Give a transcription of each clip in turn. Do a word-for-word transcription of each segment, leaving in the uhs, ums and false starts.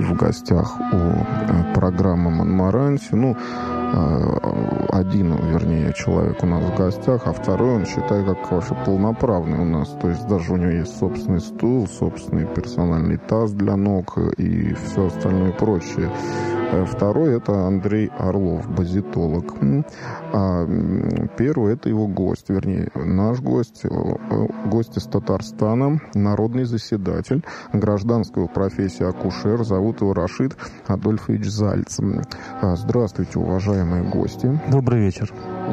в гостях у программы «Монмаранси». Ну, один, вернее, человек у нас в гостях, а второй, он, считай, как вообще полноправный у нас. То есть даже у него есть собственный стул, собственный персональный таз для ног и все остальное прочее. Второй – это Андрей Орлов, базитолог. А первый – это его гость, вернее, наш гость, гость из Татарстана, народный заседатель, гражданскую профессию акушер. Зовут его Рашид Адольфович Зальц. Здравствуйте, уважаемые гости. Добрый вечер.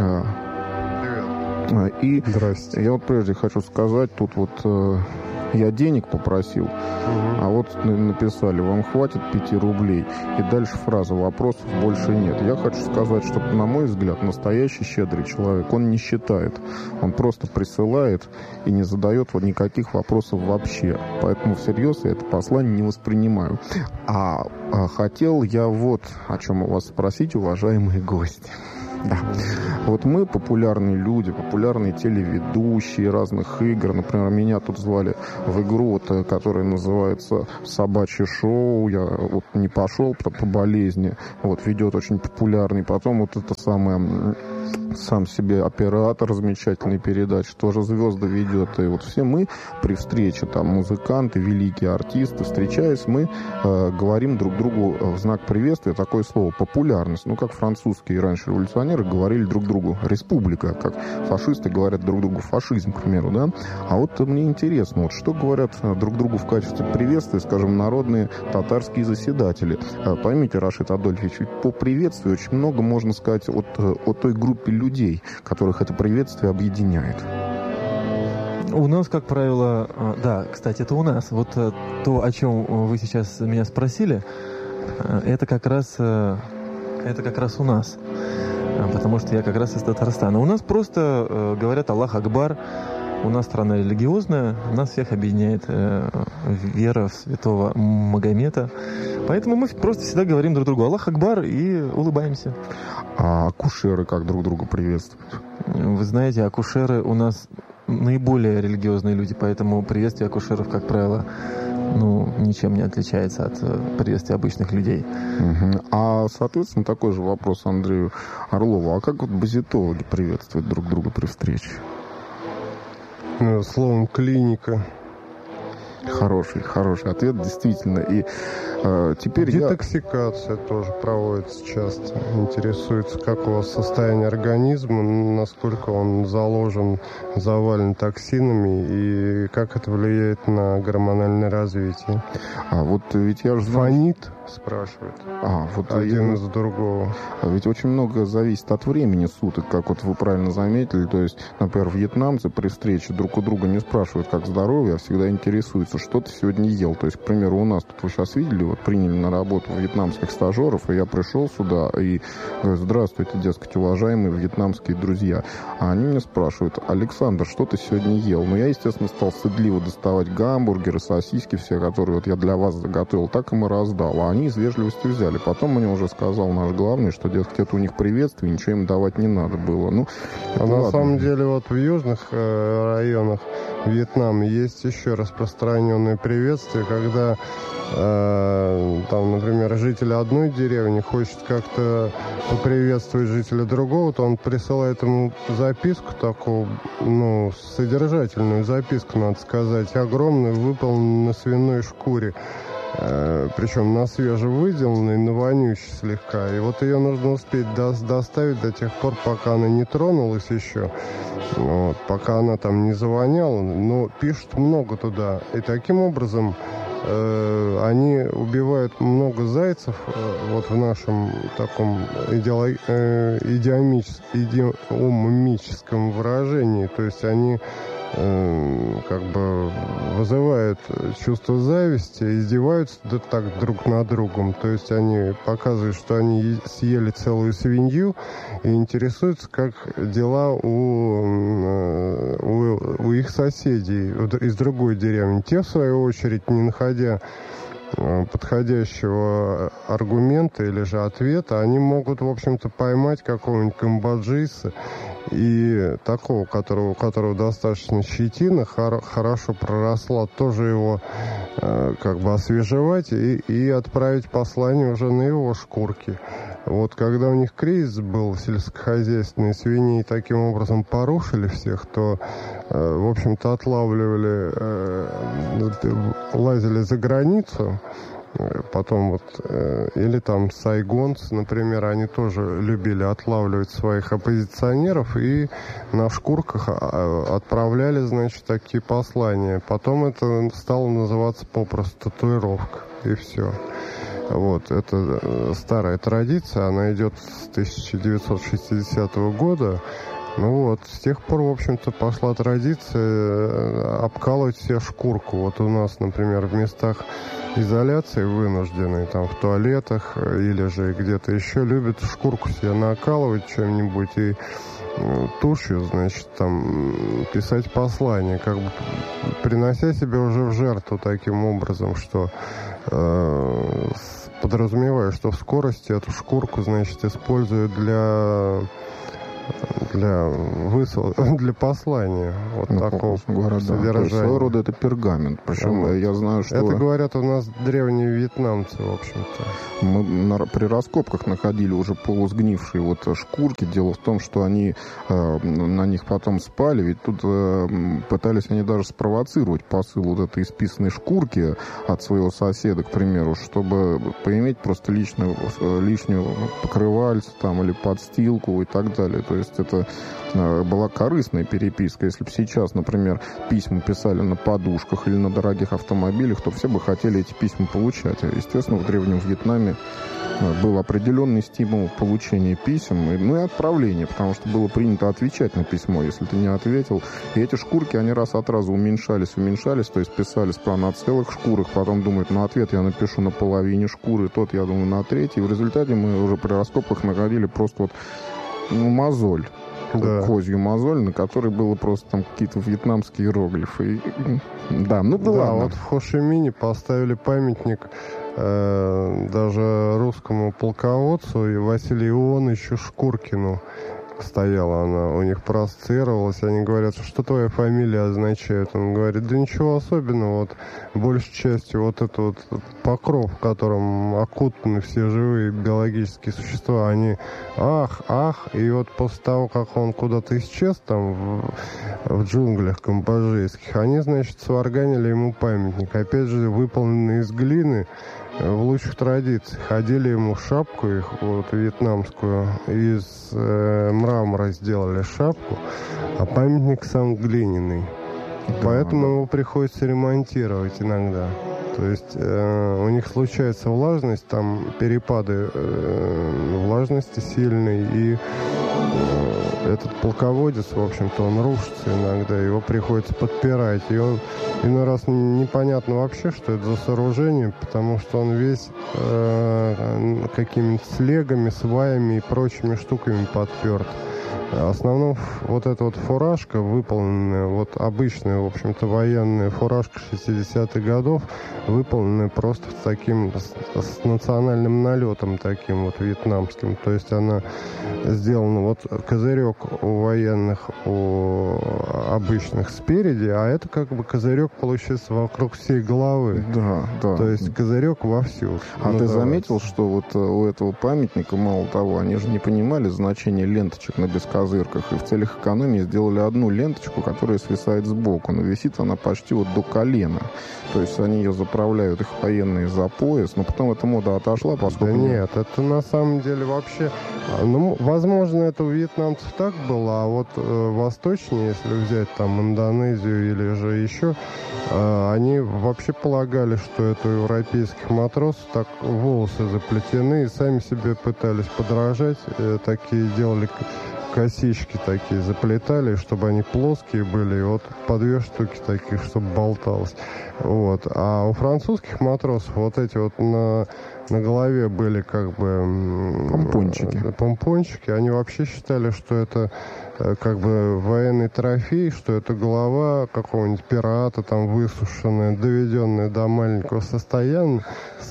Привет. И Здрасте. Я вот прежде хочу сказать, тут вот... Я денег попросил, угу. а вот написали, вам хватит пяти рублей. И дальше фраза, вопросов больше нет. Я хочу сказать, что, на мой взгляд, настоящий щедрый человек, он не считает. Он просто присылает и не задает вот никаких вопросов вообще. Поэтому всерьез я это послание не воспринимаю. А, а хотел я вот о чем у вас спросить, уважаемые гости. Да. Вот мы популярные люди, популярные телеведущие разных игр. Например, меня тут звали в игру, вот, которая называется «Собачье шоу». Я вот не пошел по, по болезни. Вот, ведет очень популярный. Потом вот это самое... Сам себе оператор замечательной передачи, тоже звезды ведет. И вот все мы при встрече, там, музыканты, великие артисты, встречаясь, мы э, говорим друг другу в знак приветствия такое слово «популярность». Ну, как французские раньше революционеры говорили друг другу «республика», как фашисты говорят друг другу «фашизм», к примеру, да? А вот мне интересно, вот что говорят друг другу в качестве приветствия, скажем, народные татарские заседатели. Поймите, Рашид Адольфович, ведь по приветствию очень много можно сказать от, от той группы людей, которых это приветствие объединяет. У нас, как правило, да, кстати, это у нас. Вот то, о чем вы сейчас меня спросили, это как раз, это как раз у нас. Потому что я как раз из Татарстана. У нас просто говорят «Аллах Акбар». У нас страна религиозная, нас всех объединяет э, вера в святого Магомета. Поэтому мы просто всегда говорим друг другу «Аллах Акбар» и улыбаемся. А акушеры как друг друга приветствуют? Вы знаете, акушеры у нас наиболее религиозные люди, поэтому приветствие акушеров, как правило, ну, ничем не отличается от приветствия обычных людей. Угу. А, соответственно, такой же вопрос Андрею Орлову. А как вот базитологи приветствуют друг друга при встрече? Словом «клиника». Хороший, хороший ответ, действительно. И э, теперь детоксикация я... тоже проводится часто. Интересуется, как у вас состояние организма, насколько он заложен, завален токсинами и как это влияет на гормональное развитие. А вот ведь я же... Фонит, спрашивает. А, вот один я... из другого. Ведь очень много зависит от времени суток, как вот вы правильно заметили. То есть, например, вьетнамцы при встрече друг у друга не спрашивают, как здоровье, а всегда интересуются, что ты сегодня ел. То есть, к примеру, у нас тут вы сейчас видели, вот приняли на работу вьетнамских стажеров, и я пришел сюда и говорю: здравствуйте, дескать, уважаемые вьетнамские друзья. А они меня спрашивают: Александр, что ты сегодня ел? Ну, я, естественно, стал стыдливо доставать гамбургеры, сосиски все, которые вот я для вас заготовил, так им и раздал. А они из вежливости взяли. Потом мне уже сказал наш главный, что, дескать, это у них приветствие, ничего им давать не надо было. Ну, а на ладно. Самом деле вот в южных э, районах Вьетнама есть еще распространенное приветствие, когда э, там, например, житель одной деревни хочет как-то поприветствовать жителя другого, то он присылает ему записку такую, ну, содержательную записку, надо сказать, огромную, выполненную на свиной шкуре. Причем на свежевыделанной, на вонючей слегка. И вот ее нужно успеть до- доставить до тех пор, пока она не тронулась еще. Вот, пока она там не завоняла. Но пишут много туда. И таким образом э, они убивают много зайцев э, вот в нашем таком идеолог... э, идиомич... идиомическом выражении. То есть они как бы вызывают чувство зависти, издеваются да так друг над другом. То есть они показывают, что они съели целую свинью и интересуются, как дела у, у, у их соседей из другой деревни. Те, в свою очередь, не находя подходящего аргумента или же ответа, они могут, в общем-то, поймать какого-нибудь камбоджийца И такого, которого, у которого достаточно щетина, хор, хорошо проросла, тоже его э, как бы освежевать и, и отправить послание уже на его шкурке. Вот когда у них кризис был сельскохозяйственный, свиней таким образом порушили всех, то, э, в общем-то, отлавливали, э, лазили за границу. Потом вот, э, или там сайгонцы, например, они тоже любили отлавливать своих оппозиционеров и на шкурках отправляли, значит, такие послания. Потом это стало называться попросту татуировка, и все. Вот, это старая традиция, она идет с тысяча девятьсот шестидесятого года. Ну вот, с тех пор, в общем-то, пошла традиция обкалывать себе шкурку. Вот у нас, например, в местах изоляции вынужденной, там, в туалетах или же где-то еще, любят шкурку себе накалывать чем-нибудь и тушью, значит, там, писать послание, как бы принося себя уже в жертву таким образом, что э, подразумевая, что в скорости эту шкурку, значит, используют для... для высыл... для послания вот ну, такого говоря, содержания. Да. Своего рода это пергамент. Причем вот. Я знаю, что... Это говорят у нас древние вьетнамцы, в общем-то. Мы на... при раскопках находили уже полусгнившие вот шкурки. Дело в том, что они э, на них потом спали. Ведь тут э, пытались они даже спровоцировать посыл вот этой исписанной шкурки от своего соседа, к примеру, чтобы поиметь просто личную, лишнюю покрывальцу там, или подстилку и так далее. То есть это э, была корыстная переписка. Если бы сейчас, например, письма писали на подушках или на дорогих автомобилях, то все бы хотели эти письма получать. Естественно, в Древнем Вьетнаме э, был определенный стимул получения писем, и, ну и отправления, потому что было принято отвечать на письмо, если ты не ответил. И эти шкурки, они раз от раза уменьшались, уменьшались, то есть писали справа на целых шкурах, потом думают, ну ответ я напишу на половине шкуры, тот, я думаю, на третьей. И в результате мы уже при раскопках находили просто вот ну, мозоль, да. Козью мозоль, на которой было просто там какие-то вьетнамские иероглифы. И, да, ну да, да вот в Хошимине поставили памятник э, даже русскому полководцу и Василию Ионовичу Шкуркину. Стояла она, у них проассоциировалась. Они говорят, что твоя фамилия означает. Он говорит, да ничего особенного. Вот большей частью вот этот вот покров, которым окутаны все живые биологические существа, они ах, ах. И вот после того, как он куда-то исчез там в, в джунглях камбоджийских, они, значит, сварганили ему памятник. Опять же, выполненный из глины, в лучших традициях. Ходили ему шапку их, вот, вьетнамскую, из э, мрамора сделали шапку, а памятник сам глиняный. Да, поэтому да. Его приходится ремонтировать иногда. То есть э, у них случается влажность, там перепады э, влажности сильные, и э, этот полководец, в общем-то, он рушится иногда, его приходится подпирать, и он иной раз непонятно вообще, что это за сооружение, потому что он весь э, какими-то слегами, сваями и прочими штуками подперт. В основном вот эта вот фуражка, выполненная, вот обычная, в общем-то, военная фуражка шестидесятых годов, выполненная просто с таким, с, с национальным налетом таким вот вьетнамским. То есть она сделана, вот козырек у военных, у обычных спереди, а это как бы козырек получается вокруг всей головы. Да, да. То есть козырек вовсю. А ты заметил, что вот у этого памятника, мало того, они же не понимали значение ленточек на бескозырках, и в целях экономии сделали одну ленточку, которая свисает сбоку, но висит она почти вот до колена. То есть они ее заправляют, их военные, за пояс, но потом эта мода отошла, поскольку... Да нет, это на самом деле вообще... Ну, возможно, это у вьетнамцев так было, а вот э, восточнее, если взять там Индонезию или же еще, э, они вообще полагали, что это у европейских матросов так волосы заплетены, и сами себе пытались подражать, э, такие делали... косички такие заплетали, чтобы они плоские были, и вот по две штуки таких, чтобы болталось. Вот. А у французских матросов вот эти вот на, на голове были как бы... Помпончики. Помпончики. Они вообще считали, что это как бы военный трофей, что это голова какого-нибудь пирата, там высушенная, доведенная до маленького состояния,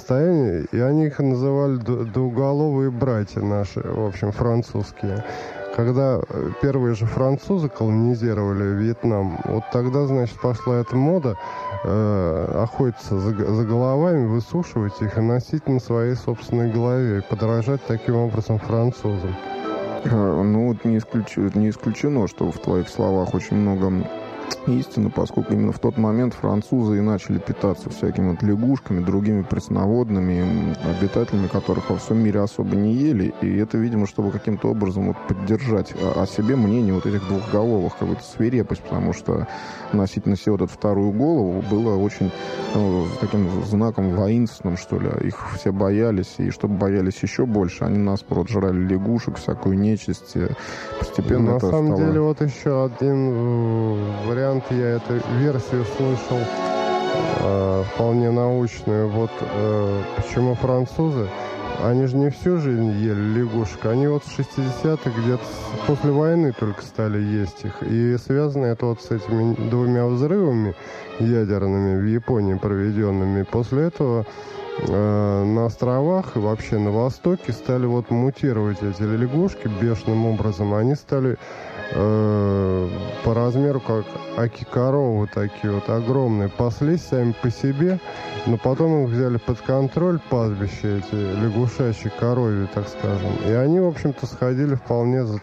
состояния, и они их называли двуголовые братья наши, в общем, французские. когда первые же французы колонизировали Вьетнам, вот тогда, значит, пошла эта мода э, охотиться за, за головами, высушивать их и носить на своей собственной голове, и подражать таким образом французам. Ну, вот не, исключ... не исключено, что в твоих словах очень много истины, поскольку именно в тот момент французы и начали питаться всякими вот лягушками, другими пресноводными, обитателями которых во всем мире особо не ели. И это, видимо, чтобы каким-то образом вот поддержать о себе мнение вот этих двухголовых, какую-то свирепость, потому что носить на себе вот эту вторую голову было очень ну, таким знаком воинственным, что ли. Их все боялись, и чтобы боялись еще больше, они наспорт жрали лягушек, всякую нечисть. Постепенно на это самом стало... деле, вот еще один вариант, я эту версию слышал, э, вполне научную. Вот э, почему французы, они же не всю жизнь ели лягушек, они вот в шестидесятых где-то после войны только стали есть их. И связано это вот с этими двумя взрывами ядерными в Японии проведенными. После этого э, на островах и вообще на Востоке стали вот мутировать эти лягушки бешеным образом. Они стали э, по размеру как аки-коровы такие вот огромные, паслись сами по себе, но потом их взяли под контроль пастбища эти лягушачьи коровьи, так скажем. И они, в общем-то, сходили вполне за